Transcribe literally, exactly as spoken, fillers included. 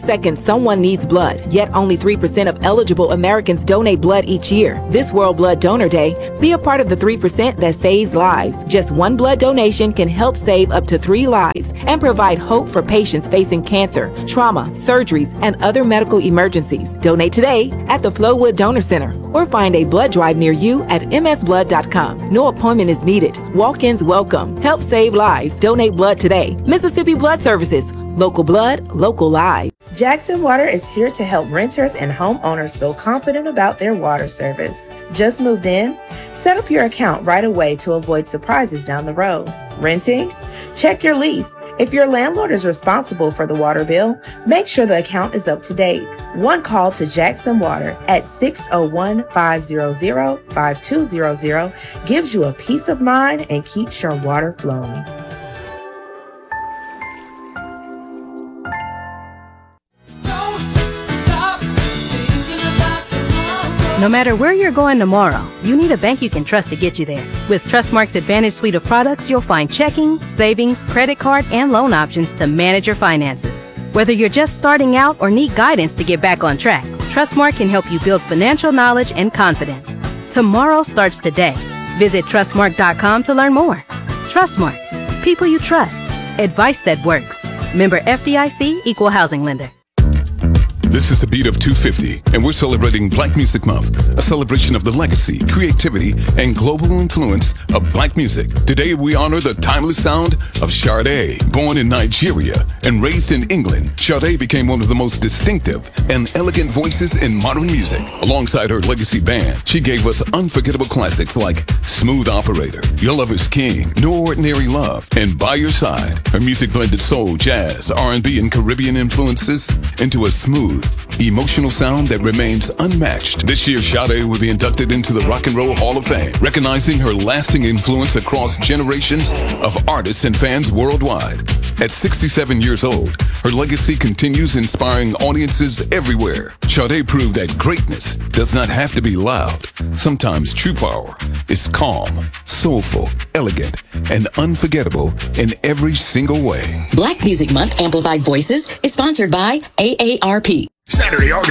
second, someone needs blood, yet only three percent of eligible Americans donate blood each year. This World Blood Donor Day, be a part of the three percent that saves lives. Just one blood donation can help save up to three lives and provide hope for patients facing cancer, trauma, surgeries, and other medical emergencies. Donate today at the Flowwood Donor Center or find a blood drive near you at m s blood dot com. No appointment is needed. Walk-ins welcome. Help save lives. Donate blood today. Mississippi Blood Services. Local blood, local lives. Jackson Water is here to help renters and homeowners feel confident about their water service. Just moved in? Set up your account right away to avoid surprises down the road. Renting? Check your lease. If your landlord is responsible for the water bill, make sure the account is up to date. One call to Jackson Water at six oh one, five hundred, five two hundred gives you a peace of mind and keeps your water flowing. No matter where you're going tomorrow, you need a bank you can trust to get you there. With Trustmark's Advantage suite of products, you'll find checking, savings, credit card, and loan options to manage your finances. Whether you're just starting out or need guidance to get back on track, Trustmark can help you build financial knowledge and confidence. Tomorrow starts today. Visit trustmark dot com to learn more. Trustmark. People you trust. Advice that works. Member F D I C, Equal Housing Lender. This is the beat of two fifty, and we're celebrating Black Music Month, a celebration of the legacy, creativity, and global influence of black music. Today, we honor the timeless sound of Sade. Born in Nigeria and raised in England, Sade became one of the most distinctive and elegant voices in modern music. Alongside her legacy band, she gave us unforgettable classics like Smooth Operator, Your Love Is King, No Ordinary Love, and By Your Side. Her music blended soul, jazz, R and B, and Caribbean influences into a smooth, emotional sound that remains unmatched. This year, Sade will be inducted into the Rock and Roll Hall of Fame, recognizing her lasting influence across generations of artists and fans worldwide. At sixty-seven years old, her legacy continues inspiring audiences everywhere. Sade proved that greatness does not have to be loud. Sometimes true power is calm, soulful, elegant, and unforgettable in every single way. Black Music Month Amplified Voices is sponsored by A A R P. Saturday, August